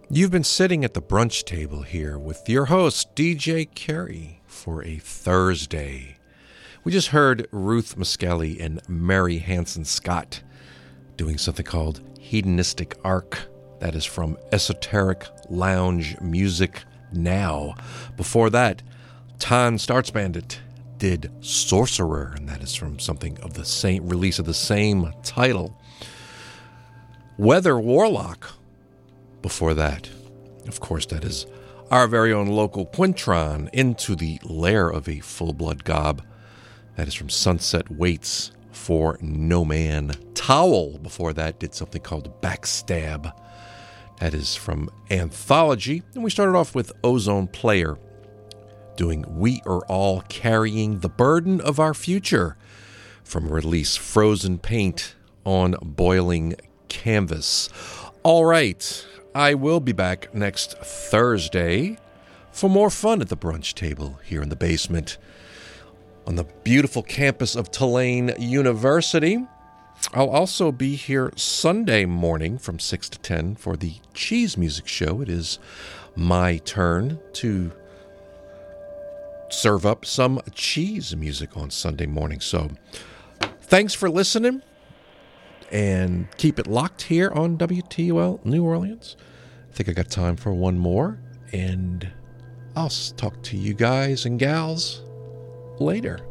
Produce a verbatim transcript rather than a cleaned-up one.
You've been sitting at the brunch table here with your host, D J Carey, for a Thursday. We just heard Ruth Miskelly and Mary Hanson Scott doing something called Hedonistic Arc. That is from Esoteric Lounge Music Now. Before that, Tan Starts Bandit did Sorcerer, and that is from something of the same release of the same title. Weather Warlock. Before that, of course, that is our very own local Quintron, Into the Lair of a Full-Blood Gob. That is from Sunset Waits for No Man. Towel, before that, did something called Backstab. That is from Anthology. And we started off with Ozone Player doing We Are All Carrying the Burden of Our Future from release Frozen Paint on Boiling Canvas. All right. I will be back next Thursday for more fun at the brunch table here in the basement on the beautiful campus of Tulane University. I'll also be here Sunday morning from six to ten for the Cheese Music Show. It is my turn to serve up some cheese music on Sunday morning. So thanks for listening. And keep it locked here on W T U L New Orleans. I think I got time for one more. And I'll talk to you guys and gals later.